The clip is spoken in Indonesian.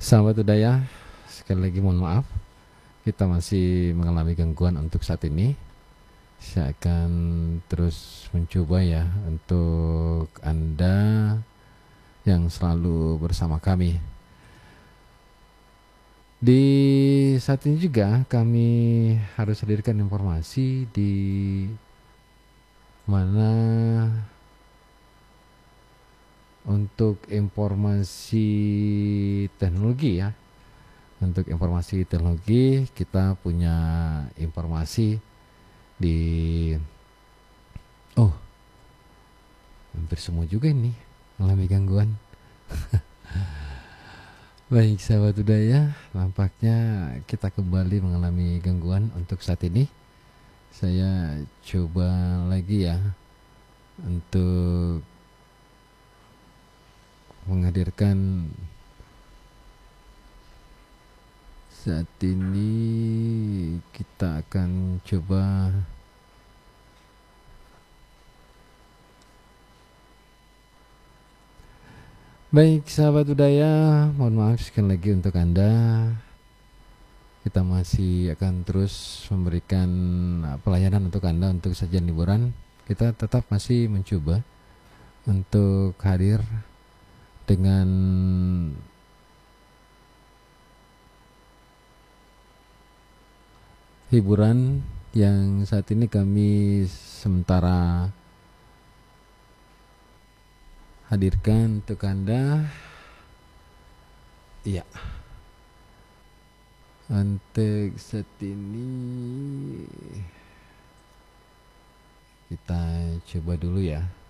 Sahabat Udaya, sekali lagi mohon maaf, kita masih mengalami gangguan untuk saat ini. Saya akan terus mencoba ya untuk Anda yang selalu bersama kami. Di saat ini juga kami harus hadirkan informasi di mana untuk informasi teknologi ya. Untuk informasi teknologi kita punya informasi di hampir semua juga ini mengalami gangguan. Baik sahabat Udaya, nampaknya kita kembali mengalami gangguan untuk saat ini. Saya coba lagi ya untuk menghadirkan saat ini. Kita akan coba baik sahabat Udaya, mohon maaf sekali lagi untuk Anda. Kita masih akan terus memberikan pelayanan untuk Anda untuk sajian liburan. Kita tetap masih mencoba untuk hadir dengan hiburan yang saat ini kami sementara hadirkan untuk Anda. Iya. Untuk saat ini kita coba dulu ya.